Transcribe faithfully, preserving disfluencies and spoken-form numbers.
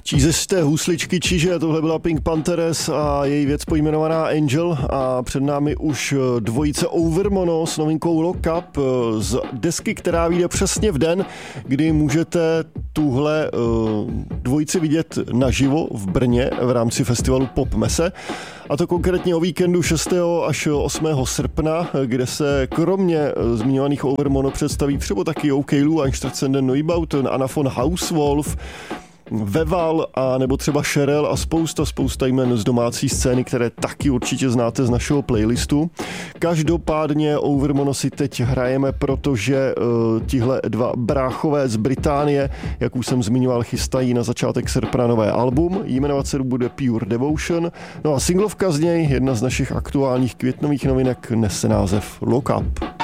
Čízesté husličky čiže, tohle byla Pink Panthers a její věc pojmenovaná Angel a před námi už dvojice Overmono s novinkou Lock Up z desky, která vyjde přesně v den, kdy můžete tuhle dvojici vidět naživo v Brně v rámci festivalu Pop Messe. A to konkrétně o víkendu šestého až osmého srpna, kde se kromě zmiňovaných Overmono představí třeba taky OK Lu, Einstürzenden Neubauten, Anna von Hauswolf, Veval a nebo třeba Sheryl a spousta, spousta jmen z domácí scény, které taky určitě znáte z našeho playlistu. Každopádně Overmono si teď hrajeme, protože uh, tihle dva bráchové z Británie, jak už jsem zmiňoval, chystají na začátek srpna nové album. Jmenovat se bude Pure Devotion. No a singlovka z něj, jedna z našich aktuálních květnových novinek, nese název Lock Up.